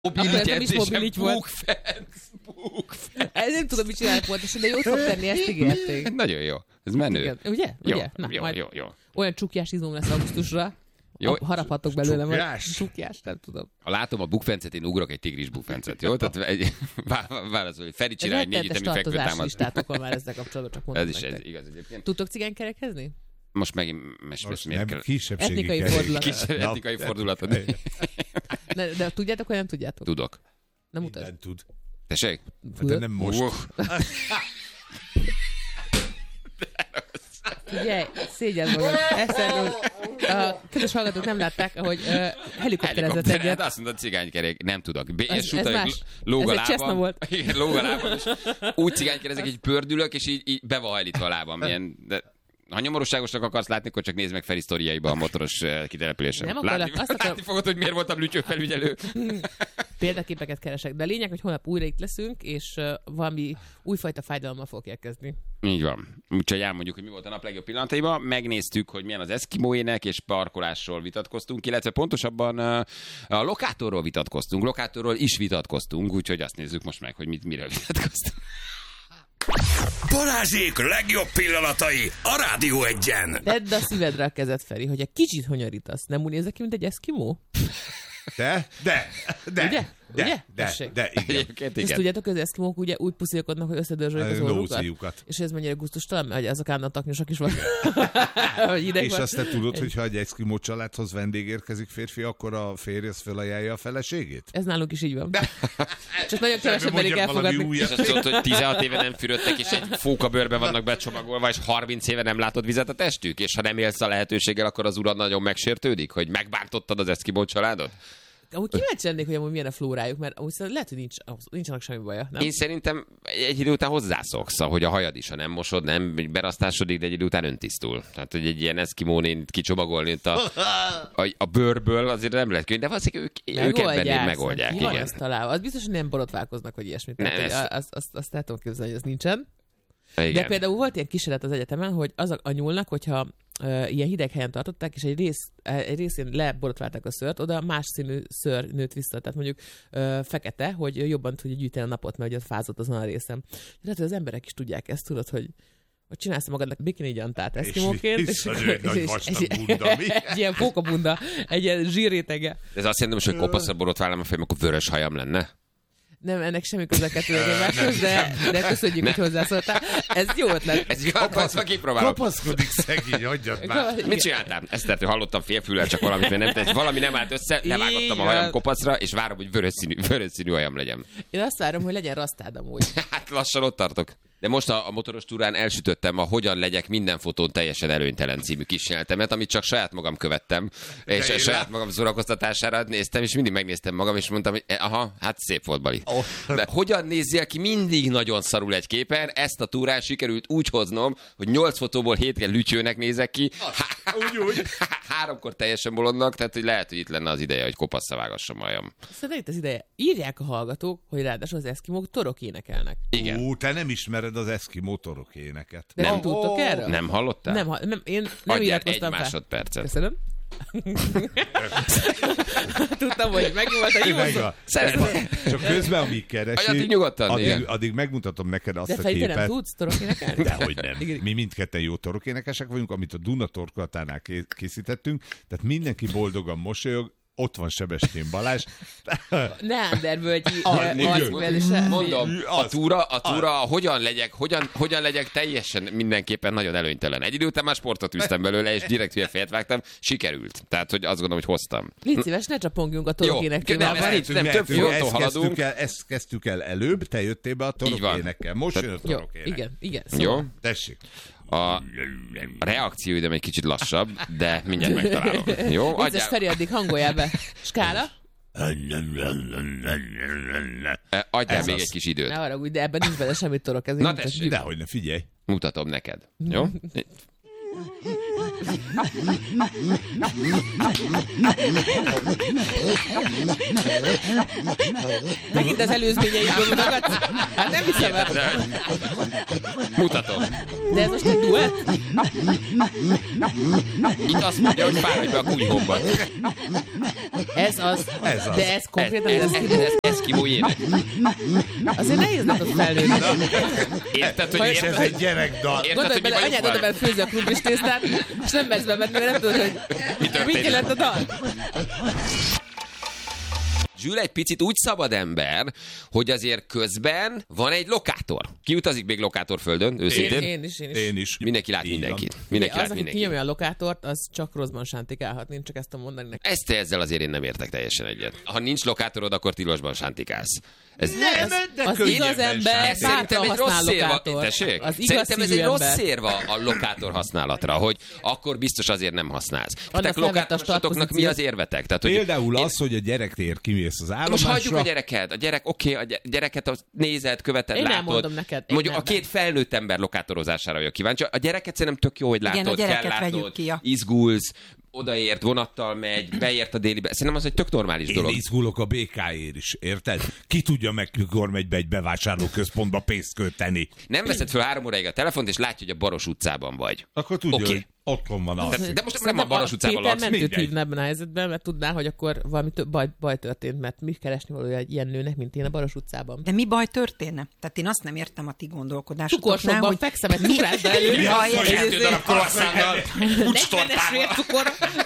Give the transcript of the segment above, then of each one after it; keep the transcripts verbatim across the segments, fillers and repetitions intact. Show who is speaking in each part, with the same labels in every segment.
Speaker 1: Mobility edzésem, bukfenc, bukfenc.
Speaker 2: Ez nem tudom, mit csinálnak pontosan, de jót fog tenni, ezt ígérték.
Speaker 1: Nagyon jó. Ez menő.
Speaker 2: Igen. Ugye?
Speaker 1: Jó,
Speaker 2: Ugye? Na,
Speaker 1: jó,
Speaker 2: majd
Speaker 1: jó, jó.
Speaker 2: olyan csukjás izom lesz augusztusra.
Speaker 1: Jó.
Speaker 2: Haraphatok belőle.
Speaker 3: Csukjás?
Speaker 2: Majd. Csukjás, nem tudom.
Speaker 1: Ha látom a bukfencet, én ugrok egy tigris bukfencet, jó? Tehát egy, válaszol, hogy Feri csinál egy négy ütemi
Speaker 2: tartozás
Speaker 1: fekvőtámaszt.
Speaker 2: listátokon már ezzel kapcsolatban, csak mondom
Speaker 1: Ez is ez,
Speaker 2: nektek.
Speaker 1: igaz egyébként.
Speaker 2: Tudtok cigánykerekezni?
Speaker 1: Most megint mes,
Speaker 3: Most
Speaker 1: miért
Speaker 3: nem
Speaker 1: kell?
Speaker 3: kisebbségi
Speaker 2: Etnikai
Speaker 3: kerék.
Speaker 2: fordulat.
Speaker 1: Kis
Speaker 3: Na,
Speaker 1: etnikai fordulatod.
Speaker 2: De, de tudjátok, vagy nem tudjátok?
Speaker 1: Tudok.
Speaker 2: Nem utasd.
Speaker 3: Minden tud.
Speaker 1: Tessék?
Speaker 3: De nem most.
Speaker 1: Uh,
Speaker 2: Figyelj, szégyeld magad. Egyszer, a kedves hallgatók nem látták, ahogy uh, helikopterezett
Speaker 1: Helikopter,
Speaker 2: egyet.
Speaker 1: azt mondod, cigánykerék, nem tudok. B-
Speaker 2: Ez-
Speaker 1: és
Speaker 2: ez
Speaker 1: utána
Speaker 2: más.
Speaker 1: lóg a
Speaker 2: Ez egy Cessna
Speaker 1: lábam.
Speaker 2: volt.
Speaker 1: Igen, lóg a lábam, és úgy cigánykerezek, hogy pördülök, és így, így be van hajlítva a lábam. Ilyen, de ha nyomorosságosnak akarsz látni, akkor csak nézd meg Feri sztoriaiba a motoros uh, kitelepülésen.
Speaker 2: Nem akarlak,
Speaker 1: látni,
Speaker 2: azt akarom-
Speaker 1: látni fogod, hogy miért voltam lütyőfelügyelő.
Speaker 2: Példaképeket keresek. De a lényeg, hogy holnap újra itt leszünk, és uh, valami újfajta fájdalommal fogok érkezni.
Speaker 1: Így van. Úgyhogy elmondjuk, hogy mi volt a nap legjobb pillanataiban. Megnéztük, hogy milyen az eszkimóének, és parkolásról vitatkoztunk, illetve pontosabban uh, a lokátorról vitatkoztunk. Lokátorról is vitatkoztunk, úgyhogy azt nézzük most meg, hogy mit, miről vitatkoztunk.
Speaker 4: Balázsék legjobb pillanatai a Rádió Egyen.
Speaker 2: Tedd a szívedre a kezed, Feri, hogy egy kicsit honyorítasz. Nem úgy nézek ki, mint egy eszkimó?
Speaker 3: De, de, de,
Speaker 2: Ugye?
Speaker 3: de,
Speaker 2: Ugye?
Speaker 3: de,
Speaker 2: Tessék.
Speaker 3: de, igen.
Speaker 1: Egyébként
Speaker 2: Ezt
Speaker 1: igen.
Speaker 2: tudjátok, hogy az eszkimók ugye úgy puszilkodnak, hogy összedörzsölik az orrukat?
Speaker 3: Lóciukat.
Speaker 2: És ez mennyire gusztustalan, hogy azok állandóan taknyosak is vannak. Hogy ideg
Speaker 3: És
Speaker 2: van.
Speaker 3: azt te tudod, hogy ha egy eszkimó családhoz vendég érkezik férfi, akkor a férj az felajánlja a feleségét?
Speaker 2: Ez nálunk is így van. Csak nagyon kevesebb merik
Speaker 3: Mondjak valami
Speaker 2: elfogadni.
Speaker 3: újat.
Speaker 1: És azt mondod, hogy tizenhat éve nem fürödtek, és egy fókabőrben vannak becsomagolva, és harminc éve nem látod vizet a testük, és ha nem élsz a lehetőséggel, akkor az urad nagyon megsértődik, hogy megbántottad az eszkimó családot?
Speaker 2: Amúgy kíváncsi lennék, hogy amúgy milyen a flórájuk, mert amúgy lehet, hogy nincs, nincsenek semmi baja, nem?
Speaker 1: Én szerintem egy idő után hozzászoksz, hogy a hajad is, ha nem mosod, nem berasztásodik, de egy idő után öntisztul. Tehát, hogy egy ilyen eszkimónén kicsomagolni itt a, a, a bőrből azért nem lehet könnyű, de valószínűleg ők, ők ebben megoldják.
Speaker 2: Ki van
Speaker 1: Igen.
Speaker 2: ezt találva? Az biztos, hogy nem borotválkoznak, vagy ilyesmit.
Speaker 1: Ne,
Speaker 2: Tehát,
Speaker 1: ez-
Speaker 2: azt, azt, azt el tudom képzelni, hogy ez nincsen.
Speaker 1: Igen.
Speaker 2: De például volt ilyen kísérlet az egyetemen, hogy az a, a nyúlnak, hogyha uh, ilyen hideg helyen tartották, és egy, rész, egy részén leborotválták a szőrt, oda más színű szőr nőtt vissza. Tehát mondjuk uh, fekete, hogy jobban tudja gyűjteni a napot, mert ugye fázott azon a részen. Tehát, hogy az emberek is tudják ezt, tudod, hogy hogy csinálsz magadnak bikini gyantát eszkimóként,
Speaker 3: És iszonyú egy nagy vastag bunda, mi?
Speaker 2: egy ilyen pókabunda, egy ilyen zsírrétege.
Speaker 1: Ez azt jelenti, hogy kopaszra borotválom a fejem, akkor vörös hajam lenne.
Speaker 2: Nem, ennek semmi köze kettőjegymáshoz, de, de köszönjük, hogy hozzászóltál. Ez jó ötlet.
Speaker 1: Ez jó, ezt kipróbálom.
Speaker 3: Kapaszkodik szegény, hagyjad már.
Speaker 1: Mit csináltál? Ezt tehát, hogy hallottam félfüllel, csak valamit, mert nem tett, valami nem állt össze, levágottam a hajam kopaszra, és várom, hogy vörös színű, vörös színű hajam legyen.
Speaker 2: Én azt várom, hogy legyen rasztád amúgy.
Speaker 1: Hát lassan ott tartok. De most a, a motoros túrán elsütöttem a Hogyan legyek minden fotón teljesen előnytelen című kísérletemet, amit csak saját magam követtem, és
Speaker 3: én
Speaker 1: saját
Speaker 3: le-
Speaker 1: magam szórakoztatására néztem, és mindig megnéztem magam, és mondtam, hogy eh, aha, hát szép volt, Bali.
Speaker 3: Oh.
Speaker 1: De hogyan nézzél ki mindig nagyon szarul egy képen, ezt a túrán sikerült úgy hoznom, hogy nyolc fotóból hétken lütyőnek nézek ki,
Speaker 3: Úgy, úgy.
Speaker 1: háromkor teljesen bolondnak, tehát hogy lehet, hogy itt lenne az ideje, hogy kopaszra vágassam majam.
Speaker 2: Szerintem itt az ideje. Írják a hallgatók, hogy ráadásul az eszkimók torok énekelnek.
Speaker 1: Igen.
Speaker 3: Ó, te nem ismered az eszkimó torok éneket.
Speaker 2: De nem, nem tudtok erről?
Speaker 1: Nem hallottál?
Speaker 2: Nem, ha- nem, én nem
Speaker 1: Adjál egy
Speaker 2: iratkoztam fel.
Speaker 1: másodpercet.
Speaker 2: Köszönöm. Tudtam, hogy megnyomott a
Speaker 3: Meg
Speaker 2: jó
Speaker 3: a-
Speaker 1: Szeretném.
Speaker 3: Csak közben, amíg
Speaker 1: Adjad így
Speaker 3: keresi,
Speaker 1: nyugodtan, igen.
Speaker 3: addig, addig megmutatom neked azt
Speaker 2: De
Speaker 3: a
Speaker 2: Feri, te nem
Speaker 3: képet.
Speaker 2: tudsz torok énekelni?
Speaker 3: Dehogy nem.
Speaker 2: Igen.
Speaker 3: Mi mindketten jó torokénekesek vagyunk, amit a Duna torkolatánál ké- készítettünk, tehát mindenki boldogan mosolyog, ott van Sebestyén Balázs.
Speaker 2: Neandervölgyi
Speaker 3: Ah,
Speaker 2: eh,
Speaker 3: igen.
Speaker 2: arckifejezése.
Speaker 1: Mondom, a
Speaker 3: Az.
Speaker 1: túra, a túra hogyan legyek, hogyan, hogyan legyek teljesen mindenképpen nagyon előnytelen. Egy idő után már sportot üztem belőle, és direkt hülye fejet vágtam, sikerült. Tehát, hogy azt gondolom, hogy hoztam.
Speaker 2: Légy szíves, ne csapongjunk a torok
Speaker 1: Jó,
Speaker 2: énekével.
Speaker 1: nem,
Speaker 2: Van itt-
Speaker 1: nem, több
Speaker 3: Mehetünk,
Speaker 1: fronton
Speaker 3: ezt
Speaker 1: haladunk.
Speaker 3: kezdtük, el, ezt kezdtük el előbb, te jöttél be a
Speaker 1: Így van.
Speaker 3: torokénekkel. Most jön a
Speaker 2: Jó,
Speaker 3: torokének.
Speaker 2: igen, igen. Szóval.
Speaker 1: Jó?
Speaker 3: Tessék.
Speaker 1: A reakcióidőm egy kicsit lassabb, de mindjárt megtalálom. Jó?
Speaker 2: Vicces,
Speaker 1: Adjál,
Speaker 2: Feri, addig hangoljál be. Skála?
Speaker 1: eh, adjál
Speaker 3: Ez
Speaker 1: még
Speaker 3: az.
Speaker 1: egy kis időt.
Speaker 2: Ne haragudj, de ebben nincs bele semmi torok. Ez
Speaker 1: Na
Speaker 2: nincs-
Speaker 1: tessék.
Speaker 3: Dehogy ne, figyelj.
Speaker 1: Mutatom neked. Jó?
Speaker 2: Megint az előzményeiből mutogat? Hát nem hiszem el.
Speaker 1: Mutatom.
Speaker 2: De ez most egy duett?
Speaker 1: Itt azt mondja, hogy fáradj be a kunyhóba.
Speaker 2: Ez az.
Speaker 3: Ez az.
Speaker 2: De ez konkrétan
Speaker 1: Ez,
Speaker 2: ez,
Speaker 1: ez,
Speaker 2: ez,
Speaker 1: ez, ez eszkimó ének.
Speaker 2: azért nehéz neked felnőni.
Speaker 1: Érted, hogy
Speaker 3: És ez
Speaker 1: érted?
Speaker 3: egy gyerekdal.
Speaker 1: Érted,
Speaker 2: Gondolj
Speaker 1: hogy mi
Speaker 2: bele,
Speaker 1: vagyunk
Speaker 2: anyád oda
Speaker 1: már?
Speaker 2: bele főzi a krumplis tésztát, és nem mersz bemenni, mert nem tudod, hogy
Speaker 1: történik?
Speaker 2: mit jelent a dal.
Speaker 1: Zsül egy picit úgy szabad ember, hogy azért közben van egy lokátor. Ki utazik még lokátorföldön,
Speaker 2: Én,
Speaker 1: őszintén?
Speaker 2: én is, én is.
Speaker 3: Én is.
Speaker 1: Mindenki lát
Speaker 3: Így van.
Speaker 1: mindenkit. Mindenki
Speaker 2: az,
Speaker 1: lát
Speaker 2: aki
Speaker 1: mindenkit.
Speaker 2: kinyomja a lokátort, az csak rosszban sántikálhat. Én csak ezt tudom mondani neki.
Speaker 1: Ezt te ezzel azért én nem értek teljesen egyet. Ha nincs lokátorod, akkor tilosban sántikálsz. Ez
Speaker 3: Nem, de
Speaker 2: az
Speaker 3: könnyebben
Speaker 2: igaz ember
Speaker 1: Ez szerintem
Speaker 2: bátran
Speaker 1: egy rossz
Speaker 2: használ
Speaker 1: szérva.
Speaker 2: lokátort.
Speaker 1: Tessék?
Speaker 2: Az igaz
Speaker 1: Szerintem ez
Speaker 2: szívű
Speaker 1: egy rossz
Speaker 2: ember.
Speaker 1: szérva a lokátor használatra, hogy akkor biztos azért nem használsz. Tehát
Speaker 2: felvette a
Speaker 1: lokátorosoknak mi
Speaker 2: startpozíciót.
Speaker 1: az érvetek? Tehát, hogy
Speaker 3: Például
Speaker 1: én-
Speaker 3: az, hogy a gyerek kimész az
Speaker 1: Most hagyjuk a
Speaker 3: állomásra.
Speaker 1: gyereket. A gyerek, oké, okay, a gy- gyereket az nézed, követed,
Speaker 2: Én
Speaker 1: látod.
Speaker 2: elmondom neked, én
Speaker 1: Mondjuk
Speaker 2: nem,
Speaker 1: a két felnőtt ember lokátorozására vagyok kíváncsi. A gyereket szerintem tök jó, hogy látod,
Speaker 5: Igen, a gyereket
Speaker 1: kell
Speaker 5: vegyük
Speaker 1: látod,
Speaker 5: ki, ja.
Speaker 1: izgulsz, odaért, vonattal megy, beért a délibe. Szerintem az egy tök normális
Speaker 3: Én
Speaker 1: dolog.
Speaker 3: izgulok a bé ká-ért is, érted? Ki tudja meg, mikor megy be egy bevásárlóközpontba pénzt költeni.
Speaker 1: Nem veszed föl három óráig a telefont, és látja, hogy a Baros utcában vagy.
Speaker 3: Akkor tudja,
Speaker 1: Oké.
Speaker 3: hogy otthon van az.
Speaker 1: Tehát- de most nem a
Speaker 2: Szerintem
Speaker 1: Baros utcában
Speaker 2: Péter
Speaker 1: laksz.
Speaker 2: mentőt
Speaker 3: mindegy.
Speaker 2: hívna ebben a helyzetben, mert tudná, hogy akkor valami több baj, baj történt, mert mi keresni valója egy ilyen nőnek, mint én a Baros utcában.
Speaker 5: De mi baj történne? Tehát én azt nem értem a ti gondolkodásotoknál,
Speaker 2: Cukorsokban
Speaker 5: hogy
Speaker 2: fekszem egy cukrászda elő.
Speaker 5: Mi
Speaker 2: Jaj,
Speaker 5: az,
Speaker 2: ez-
Speaker 1: Kettő darab croissanttal,
Speaker 2: negyvenes vércukor.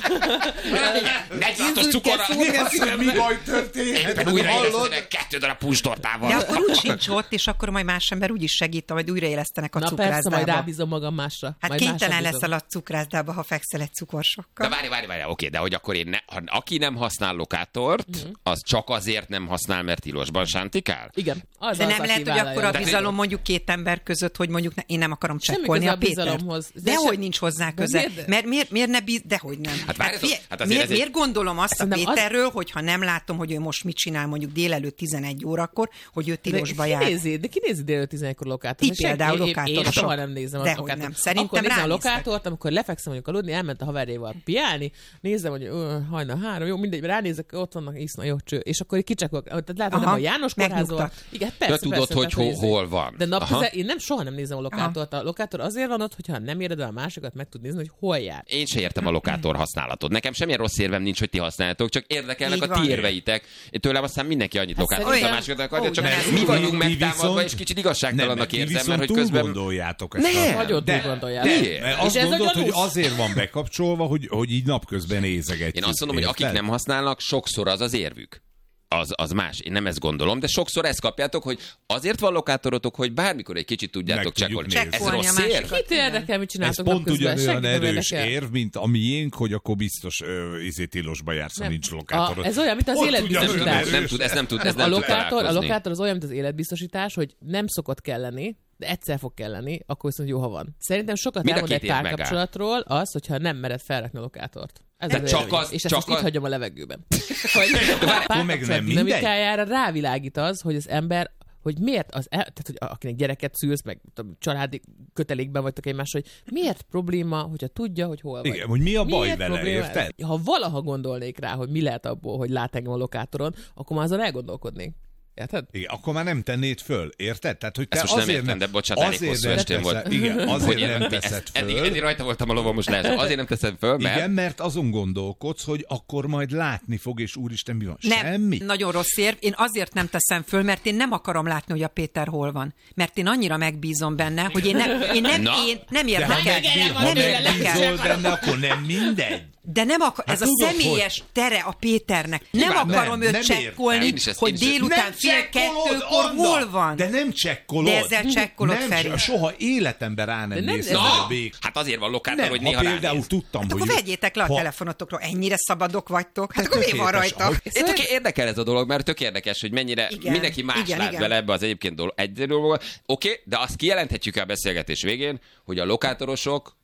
Speaker 1: negyvenhatos cukorra.
Speaker 3: Mi baj történt?
Speaker 1: Újra élesztenek kettő darab puncstortával.
Speaker 5: de akkor úgy sincs ott, és akkor majd más ember úgy is segít, majd újraélesztenek a
Speaker 2: Na persze, majd
Speaker 5: cukrászdába.
Speaker 2: rábízom magam másra.
Speaker 5: Hát
Speaker 2: majd
Speaker 5: kénytelen
Speaker 2: másra bízom.
Speaker 5: leszel a cukrászdába, ha fekszel egy cukorsokkal.
Speaker 1: De várj, várj, várj, oké, de hogy akkor én ne, ha, aki nem használ lokátort,
Speaker 2: Mhm.
Speaker 1: az csak azért nem használ, mert tilosban sántikál?
Speaker 2: Igen, az
Speaker 5: De
Speaker 2: az,
Speaker 5: nem
Speaker 2: aki
Speaker 5: lehet, hogy
Speaker 2: vállalja.
Speaker 5: akkor a
Speaker 1: Tehát-
Speaker 5: bizalom mondjuk két ember között, hogy mondjuk ne, én nem akarom
Speaker 2: Semmi
Speaker 5: csekkolni
Speaker 2: köze
Speaker 5: a
Speaker 2: a
Speaker 5: Pétert.
Speaker 2: bizalomhoz. De
Speaker 5: Dehogy
Speaker 2: sem-
Speaker 5: nincs hozzá
Speaker 2: De
Speaker 5: köze.
Speaker 2: miért?
Speaker 5: Mert miért, miért ne bíz... Dehogy nem.
Speaker 1: Hát várj,
Speaker 5: figyelj,
Speaker 1: hát azért
Speaker 5: miért,
Speaker 1: ez egy-
Speaker 5: miért gondolom azt a
Speaker 2: Szerintem az-
Speaker 5: Péterről, hogy ha nem látom, hogy ő most mit csinál mondjuk délelőtt tizenegy órakor, hogy ő tilosba
Speaker 2: de
Speaker 5: jár.
Speaker 2: ki nézi, de ki nézi délelőtt tizenegykor lokátort?
Speaker 5: Ti
Speaker 2: Senki.
Speaker 5: például
Speaker 2: Én- én- Én
Speaker 5: lokátorosok.
Speaker 2: soha nem nézem a
Speaker 5: Dehogy
Speaker 2: lokátort.
Speaker 5: nem. Szerintem
Speaker 2: Akkor nézem a
Speaker 5: ránéztek.
Speaker 2: lokátort, amikor lefekszem mondjuk aludni, elment a haverjával piálni, nézem, hogy ö, hajnal három, jó, mindegy, ránézek, ott vannak, iszna, jó cső, és akkor kicsakolok, tehát látom,
Speaker 5: Aha,
Speaker 2: nem a János kórházban.
Speaker 5: megnyugtat.
Speaker 2: Igen, persze,
Speaker 1: Te tudod,
Speaker 2: persze,
Speaker 1: hogy
Speaker 2: persze,
Speaker 1: hol,
Speaker 2: izé.
Speaker 1: hol van.
Speaker 2: De
Speaker 1: Aha.
Speaker 2: napközel én nem soha nem nézem a lokátort. A lokátor azért van ott, hogyha nem éred el a másikat, meg tud nézni, hogy hol jár.
Speaker 1: Én se értem a lokátor használatot. Nekem semmilyen rossz érvem nincs, hogy ti használjátok, csak érdekelnek
Speaker 5: Így
Speaker 1: a
Speaker 5: van.
Speaker 1: ti érveitek. Én tőlem aztán mindenki annyit
Speaker 2: Hát
Speaker 1: lokátor, a
Speaker 2: szerintem-
Speaker 1: másikat akarja,
Speaker 5: Ó,
Speaker 1: csak
Speaker 5: de nem.
Speaker 1: mi vagyunk
Speaker 3: Ti
Speaker 1: megtámadva,
Speaker 3: viszont-
Speaker 1: és kicsit
Speaker 3: Nem,
Speaker 1: igazságtalannak
Speaker 3: mert ti
Speaker 1: érzem,
Speaker 3: viszont
Speaker 1: mert hogy
Speaker 3: túl
Speaker 1: közben...
Speaker 3: gondoljátok ezt.
Speaker 1: Nem.
Speaker 3: a-
Speaker 2: Nagyon
Speaker 3: de-
Speaker 2: túl gondolják.
Speaker 3: de-
Speaker 1: Miért?
Speaker 3: mert
Speaker 2: És
Speaker 3: azt
Speaker 2: ez a
Speaker 3: gondolod, hogy
Speaker 2: gyanús.
Speaker 3: azért van bekapcsolva, hogy, hogy így napközben nézegetjük.
Speaker 1: Én azt mondom, hogy akik
Speaker 3: érted?
Speaker 1: nem használnak, sokszor az az érvük. Az, az más. Én nem ezt gondolom, de sokszor ezt kapjátok, hogy azért van lokátorotok, hogy bármikor egy kicsit tudjátok
Speaker 3: Meg tudjuk
Speaker 1: csekkolni.
Speaker 3: nézni.
Speaker 1: Ez
Speaker 5: Csekkolni
Speaker 1: rossz
Speaker 5: a
Speaker 1: érv?
Speaker 5: másikat.
Speaker 2: Kit érdekel, mit
Speaker 3: Ez
Speaker 2: csináltok
Speaker 3: pont
Speaker 2: napközben?
Speaker 3: ugyanolyan
Speaker 2: Senkit nem
Speaker 3: erős
Speaker 2: érdekel.
Speaker 3: érv, mint a miénk, hogy akkor biztos ö, izé tilosba jársz, ha
Speaker 2: Nem.
Speaker 3: nincs lokátorod.
Speaker 2: A- ez olyan, mint az
Speaker 3: Ott
Speaker 2: életbiztosítás.
Speaker 3: ugyanolyan
Speaker 1: Nem
Speaker 3: erős.
Speaker 1: tud, ez nem tud, ez
Speaker 2: Ez
Speaker 1: nem
Speaker 2: a
Speaker 1: tud
Speaker 2: lokátor, a
Speaker 1: találkozni.
Speaker 2: lokátor az olyan, mint az életbiztosítás, hogy nem szokott kelleni, de egyszer fog kelleni, akkor viszont jó, ha van. Szerintem sokat
Speaker 1: Mind a
Speaker 2: elmond
Speaker 1: két
Speaker 2: egy
Speaker 1: év megáll.
Speaker 2: párkapcsolatról az, hogyha nem mered felrakni a lokátort. Ez
Speaker 1: De
Speaker 2: az
Speaker 1: csak
Speaker 2: erő.
Speaker 1: az-
Speaker 2: és ezt
Speaker 1: csak
Speaker 2: most itt
Speaker 1: az-
Speaker 2: hagyom a levegőben. Hogy a
Speaker 3: meg nem
Speaker 2: párkapcsolat
Speaker 3: mindegy.
Speaker 2: dinamikájára rávilágít az, hogy az ember hogy miért az, el, tehát hogy akinek gyereket szülsz, meg tudom, családi kötelékben vagytok egymás, hogy miért probléma, hogyha tudja, hogy hol vagy.
Speaker 3: Igen, hogy mi a baj
Speaker 2: Miért
Speaker 3: vele,
Speaker 2: probléma?
Speaker 3: érted?
Speaker 2: Ha valaha gondolnék rá, hogy mi lehet abból, hogy lát engem a lokátoron, akkor már azon elgondolkodnék. Érted?
Speaker 3: Igen, akkor már nem tennéd föl, érted? Tehát, hogy te
Speaker 1: Ezt most nem
Speaker 3: azért
Speaker 1: értem, de bocsánat, elég
Speaker 3: azért
Speaker 1: hosszú
Speaker 3: nem
Speaker 1: estém
Speaker 3: teszed-
Speaker 1: volt.
Speaker 3: Igen, azért
Speaker 1: Hogy
Speaker 3: nem
Speaker 1: én-
Speaker 3: teszed
Speaker 1: ezt- eddig,
Speaker 3: föl.
Speaker 1: eddig rajta voltam a lovam, most lehet. Azért nem teszed föl, mert...
Speaker 3: Igen, mert azon gondolkodsz, hogy akkor majd látni fog, és úristen, mi van?
Speaker 5: Nem,
Speaker 3: Semmi?
Speaker 5: nagyon rossz érv. Én azért nem teszem föl, mert én nem akarom látni, hogy a Péter hol van. Mert én annyira megbízom benne, hogy én nem, én nem,
Speaker 1: Na.
Speaker 5: én nem
Speaker 3: De ha,
Speaker 5: érdekel.
Speaker 3: megbíz, ha
Speaker 5: Nem érdekel.
Speaker 3: megbízol benne, akkor nem mindegy.
Speaker 5: De nem akar,
Speaker 3: Hát
Speaker 5: ez a
Speaker 3: tudod,
Speaker 5: személyes tere a Péternek. Nem
Speaker 1: Nyilván
Speaker 5: akarom
Speaker 3: nem,
Speaker 5: őt
Speaker 3: nem
Speaker 5: csekkolni,
Speaker 1: értem. Én is ezt-
Speaker 5: hogy
Speaker 1: én is ezt-
Speaker 5: délután
Speaker 3: Nem
Speaker 5: fél
Speaker 3: csekkolod,
Speaker 5: kettőkor
Speaker 3: Anna!
Speaker 5: hol van.
Speaker 3: De nem csekkolod.
Speaker 5: De ezzel csekkolod,
Speaker 3: nem,
Speaker 5: Feri.
Speaker 3: Soha életemben rá nem
Speaker 2: De nem-
Speaker 3: néztem
Speaker 2: Na!
Speaker 3: a bék.
Speaker 1: Hát azért van lokátor,
Speaker 3: Nem,
Speaker 1: hogy
Speaker 3: ha
Speaker 1: néha
Speaker 3: például
Speaker 1: ránéz.
Speaker 3: tudtam,
Speaker 5: Hát
Speaker 3: hogy...
Speaker 5: akkor vegyétek le a
Speaker 3: ha-
Speaker 5: telefonotokról, ennyire szabadok vagytok. Hát akkor mi van
Speaker 3: tökéletes,
Speaker 5: rajta?
Speaker 3: ahogy-
Speaker 1: Én tök érdekel ez a dolog, mert tök érdekes, hogy mennyire
Speaker 5: Igen,
Speaker 1: mindenki más
Speaker 5: igen,
Speaker 1: lát
Speaker 5: igen.
Speaker 1: bele ebbe az egyébként dolog, egy dologba. Oké, de azt kijelenthetjük a beszélgetés végén, hogy a lokátorosok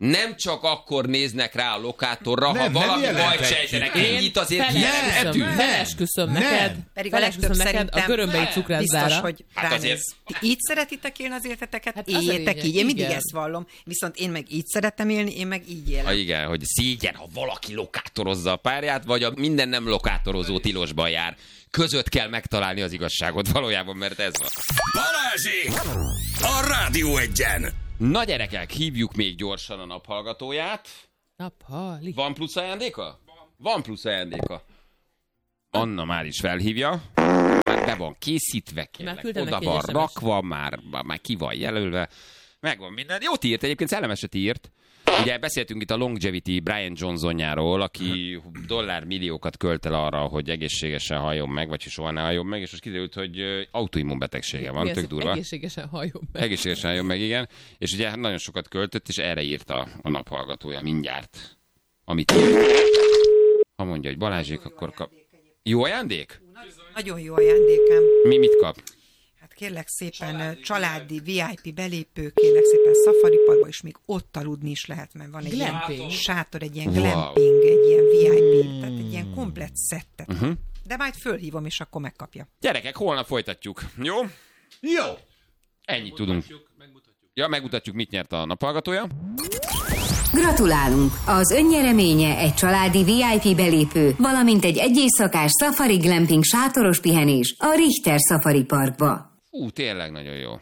Speaker 1: Nem csak akkor néznek rá a lokátorra,
Speaker 3: Nem,
Speaker 1: ha
Speaker 3: nem
Speaker 1: valami
Speaker 3: jelentek
Speaker 1: bajt
Speaker 3: ki.
Speaker 1: sejtenek.
Speaker 2: Én
Speaker 1: Ennyit azért
Speaker 2: felesküszöm,
Speaker 1: kijelenthetünk.
Speaker 2: felesküszöm
Speaker 3: Nem.
Speaker 2: neked,
Speaker 5: Pedig a legtöbb
Speaker 2: felesküszöm neked a
Speaker 5: szerintem
Speaker 2: görömbei
Speaker 5: biztos,
Speaker 2: cukrászdára.
Speaker 5: hogy
Speaker 1: Hát
Speaker 5: ránéz.
Speaker 1: azért-
Speaker 5: Ti így szeretitek élni az életeteket?
Speaker 2: Hát
Speaker 5: Hát
Speaker 2: az a
Speaker 5: éljetek
Speaker 2: lényeg,
Speaker 5: így. Én mindig
Speaker 2: igen.
Speaker 5: ezt vallom. Viszont én meg így szeretem élni, én meg így élem.
Speaker 1: Ha igen, hogy szégyen, ha valaki lokátorozza a párját, vagy a minden nem lokátorozó tilosban jár. Között kell megtalálni az igazságot valójában, mert ez van.
Speaker 4: Balázsék! A Rádió Egyen!
Speaker 1: Na gyerekek, hívjuk még gyorsan a naphallgatóját.
Speaker 2: Naphali.
Speaker 1: Van plusz ajándéka? Van plusz ajándéka. Anna már is felhívja. Már be van készítve,
Speaker 2: Már
Speaker 1: kérlek.
Speaker 2: küldtem
Speaker 1: Oda
Speaker 2: neki
Speaker 1: van
Speaker 2: egy es em es.
Speaker 1: rakva, már, már ki van jelölve. Megvan minden. Jót írt, egyébként szellemeset írt. Ugye beszéltünk itt a Longevity Brian Johnsonjáról, aki dollármilliókat költ el arra, hogy egészségesen halljon meg, vagy soha ne halljon meg, és most kiderült, hogy ö, autoimmunbetegsége van,
Speaker 2: Mi az,
Speaker 1: tök durva.
Speaker 2: egészségesen halljon meg.
Speaker 1: Egészségesen halljon meg, igen. És ugye nagyon sokat költött, és erre írta a naphallgatója mindjárt. Amit írt. Ha mondja, hogy Balázsék, akkor kap... Jó ajándék?
Speaker 5: Nagyon jó ajándékem.
Speaker 1: Mi mit kap?
Speaker 5: Hát kérlek szépen családi, családi vé i pé belépő, kérlek szépen Safari Parkba, és még ott aludni is lehet, mert van egy
Speaker 2: Glamping.
Speaker 5: ilyen sátor, egy ilyen
Speaker 1: Wow.
Speaker 5: glamping, egy ilyen vé i pé, tehát egy ilyen komplett szettet.
Speaker 1: Mhm.
Speaker 5: Uh-huh. De majd fölhívom, és akkor megkapja.
Speaker 1: Gyerekek, holnap folytatjuk. Jó?
Speaker 3: Jó.
Speaker 1: Ennyit tudunk. Ja, megmutatjuk, mit nyert a naphallgatója.
Speaker 6: Gratulálunk! Az önnyereménye egy családi vé i pé belépő, valamint egy egyészakás Safari Glamping sátoros pihenés a Richter Safari Parkba.
Speaker 1: Ú, tényleg nagyon jó.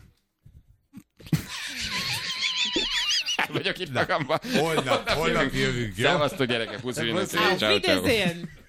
Speaker 1: El vagyok itt magamban.
Speaker 3: Holnap, holnap jövünk, jó?
Speaker 1: Szevasztok gyerekek, puszi,
Speaker 3: Szevasztok.
Speaker 1: ciao, ciao.
Speaker 2: Wiedersehen!